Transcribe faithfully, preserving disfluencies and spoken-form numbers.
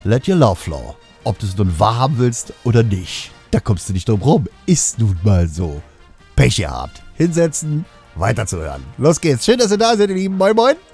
Let your love flow. Ob du es nun wahrhaben willst oder nicht. Da kommst du nicht drum rum. Ist nun mal so. Pech gehabt. Hinsetzen, weiterzuhören. Los geht's. Schön, dass ihr da seid, ihr Lieben. Moin, moin.